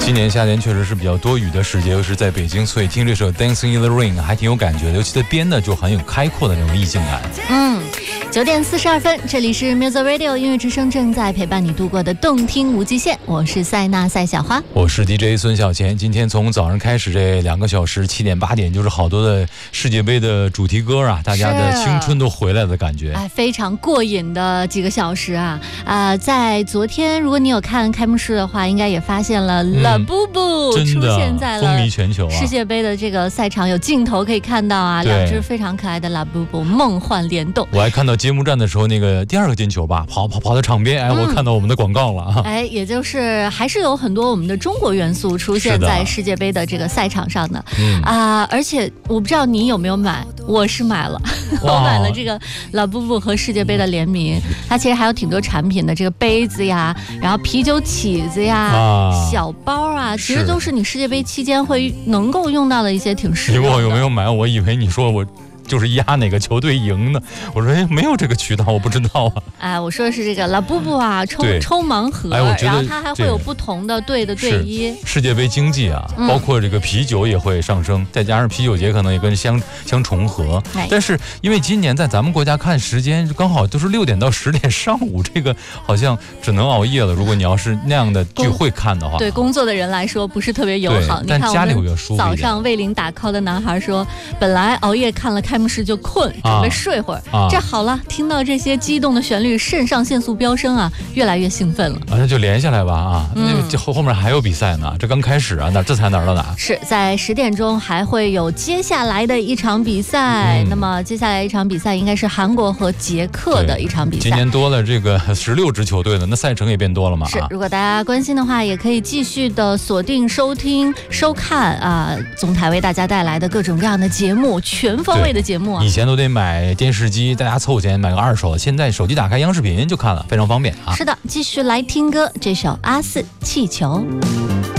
今年夏天确实是比较多雨的时节，尤其是在北京，所以听这首 Dancing in the Rain 还挺有感觉的，尤其在编的就很有开阔的那种意境感。 9点42分，这里是 Music Radio 音乐之声，正在陪伴你度过的动听无极限，我是塞纳赛小花， 我是 DJ 孙小钱。今天从早上开始这2个小时，7点8点，就是好多的世界杯的主题歌啊，大家的青春都回来的感觉， 非常过瘾的几个小时啊！在昨天，如果你有看开幕式的话，应该也发现了La Bubu 出现在了风靡全球啊！ 世界杯的这个赛场有镜头可以看到啊，2只非常可爱的 La Bubu 梦幻联动。 我还看到揭幕战的时候，那个第2个进球吧，跑到场边，我看到我们的广告了啊！ 也就是还是有很多我们的中国元素出现在世界杯的这个赛场上的而且我不知道你有没有买，我是买了，我买了这个 La Bubu 和世界杯的联名，它其实还有挺多产品的，这个杯子呀，然后啤酒起子呀，小包啊，其实都是你世界杯期间会能够用到的一些挺实用的。 你问我有没有买，我以为你说我就是压哪个球队赢呢？我说没有这个渠道，我不知道啊。 我说的是这个 La Bubu 啊，抽盲盒，然后它还会有不同的队的队衣。 世界杯经济啊，包括这个啤酒也会上升，再加上啤酒节可能也跟相重合。但是因为今年在咱们国家看时间刚好都是6点到10点上午，这个好像只能熬夜了。如果你要是那样的聚会看的话， 对工作的人来说不是特别友好。 但家里会舒服一点。 早上为0打 call 的男孩说，本来熬夜看了开幕式就困，准备睡会儿。这好了，听到这些激动的旋律，肾上腺素飙升啊，越来越兴奋了。 那就连下来吧啊！这后面还有比赛呢，这刚开始啊，这才哪儿到哪？ 是在10点钟还会有接下来的一场比赛。那么接下来一场比赛应该是韩国和捷克的一场比赛。 今年多了这个16支球队了，那赛程也变多了嘛。 是，如果大家关心的话，也可以继续的锁定收听收看总台为大家带来的各种各样的节目，全方位的节目啊。 以前都得买电视机，大家凑钱买个2手，现在手机打开央视频就看了，非常方便啊。 是的，继续来听歌，这首阿四气球。